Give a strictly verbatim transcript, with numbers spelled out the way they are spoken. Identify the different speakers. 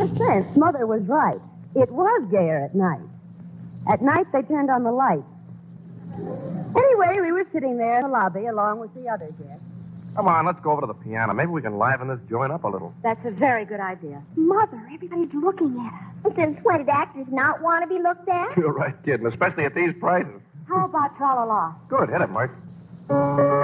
Speaker 1: a sense, Mother was right. It was gayer at night. At night, they turned on the lights. Anyway, we were sitting there in the lobby along with the other guests.
Speaker 2: Come on, let's go over to the piano. Maybe we can liven this joint up a little.
Speaker 1: That's a very good idea.
Speaker 3: Mother, everybody's looking at us. Since when did actors not want to be looked at?
Speaker 2: You're right, kid, and especially at these prices.
Speaker 1: How about Tra-La-La?
Speaker 2: Good, hit it, Mark.